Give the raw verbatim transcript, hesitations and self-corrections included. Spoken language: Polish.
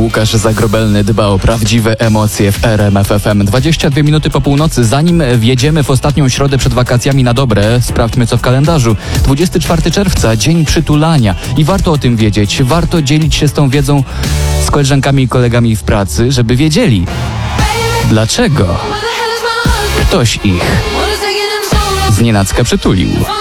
Łukasz Zagrobelny dba o prawdziwe emocje w R M F F M. dwadzieścia dwie minuty po północy. Zanim wjedziemy w ostatnią środę przed wakacjami na dobre, sprawdźmy co w kalendarzu. dwudziestego czwartego czerwca, dzień przytulania. I warto o tym wiedzieć. Warto dzielić się z tą wiedzą z koleżankami i kolegami w pracy, żeby wiedzieli, dlaczego ktoś ich znienacka przytulił.